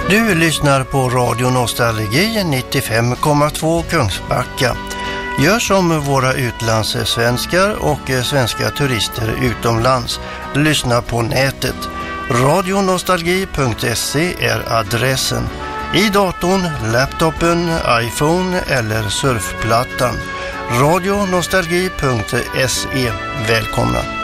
Du lyssnar på Radio Nostalgi 95,2 Kungsbacka. Gör som våra utlandssvenskar och svenska turister utomlands. Lyssna på nätet. radionostalgi.se är adressen. I datorn, laptopen, iPhone eller surfplattan. radionostalgi.se. Välkomna!